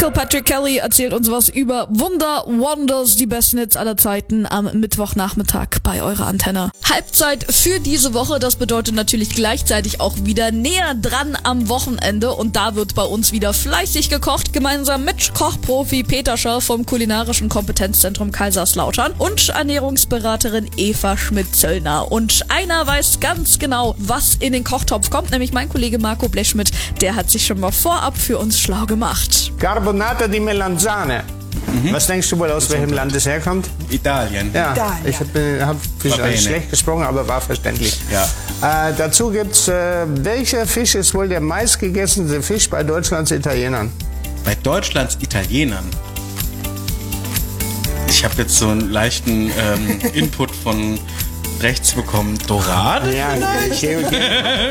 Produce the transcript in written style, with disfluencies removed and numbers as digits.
Patrick Kelly erzählt uns was über Wonders, die besten Hits aller Zeiten am Mittwochnachmittag bei eurer Antenne. Halbzeit für diese Woche, das bedeutet natürlich gleichzeitig auch wieder näher dran am Wochenende und da wird bei uns wieder fleißig gekocht, gemeinsam mit Kochprofi Peter Schör vom Kulinarischen Kompetenzzentrum Kaiserslautern und Ernährungsberaterin Eva Schmidt-Zöllner. Und einer weiß ganz genau, was in den Kochtopf kommt, nämlich mein Kollege Marco Blechschmidt, der hat sich schon mal vorab für uns schlau gemacht. Carbonata di Melanzane. Was denkst du wohl, aus welchem Land es herkommt? Italien. Ja, Italien. ich habe schlecht gesprochen, aber war verständlich. Ja. Dazu gibt's, welcher Fisch ist wohl der meistgegessenste Fisch bei Deutschlands Italienern? Bei Deutschlands Italienern? Ich habe jetzt so einen leichten Input von rechts bekommen. Dorade? Ja, ich